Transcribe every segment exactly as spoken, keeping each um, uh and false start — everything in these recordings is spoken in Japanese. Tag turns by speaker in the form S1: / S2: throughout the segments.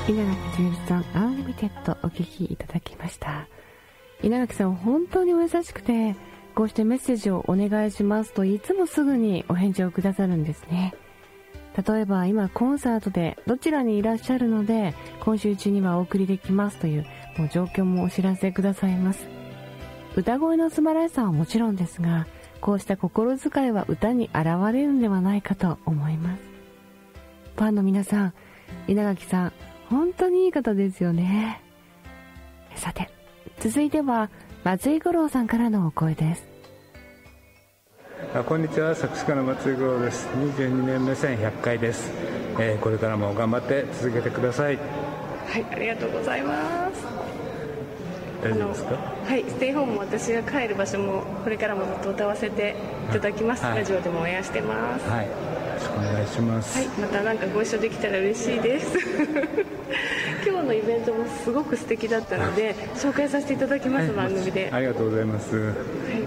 S1: 稲垣潤一さんアンリミテッドお聞きいただきました。稲垣さん本当にお優しくて、こうしてメッセージをお願いしますといつもすぐにお返事をくださるんですね。例えば今コンサートでどちらにいらっしゃるので今週中にはお送りできますというもう状況もお知らせくださいます。歌声の素晴らしさはもちろんですが、こうした心遣いは歌に現れるんではないかと思います。ファンの皆さん、稲垣さん本当にいい方ですよね。さて続いては松井五郎さんからのお声です。
S2: あ、こんにちは、作詞家の松井五郎です。にじゅうにねんめせんひゃっかいです、えー、これからも頑張って続けてください。
S3: はい、ありがとうございます。
S2: 大丈夫ですか？
S3: はい、ステイホームも私が帰る場所もこれからもずっと歌わせていただきます、はい、ラジオでも応援してます。
S2: はい、よろしくお願いします。
S3: はい、またなんかご一緒できたら嬉しいです今日のイベントもすごく素敵だったので紹介させていただきます、はい、番組で。
S2: ありがとうございます、はい、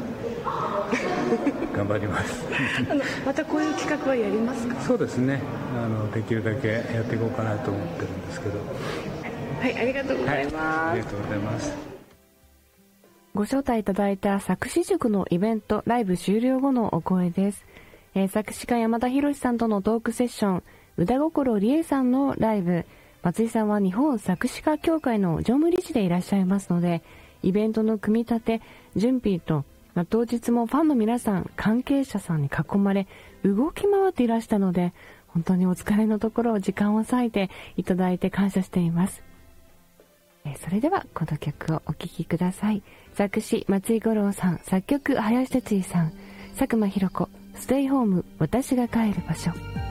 S2: 頑張ります
S3: あのまたこういう企画はやりますか？
S2: そうですね、あのできるだけやっていこうかなと思ってるんですけど。
S3: はい、ありがとうございます、はい、
S2: ありがとうございます。
S1: ご招待いただいた作詞塾のイベントライブ終了後のお声です。えー、作詞家山田博さんとのトークセッション、歌心理恵さんのライブ、松井さんは日本作詞家協会の常務理事でいらっしゃいますので、イベントの組み立て準備と、まあ、当日もファンの皆さん関係者さんに囲まれ動き回っていらしたので、本当にお疲れのところ時間を割いていただいて感謝しています。それではこの曲をお聴きください。作詞松井五郎さん、作曲林哲司さん、佐久間ひろ子、ステイホーム私が帰る場所。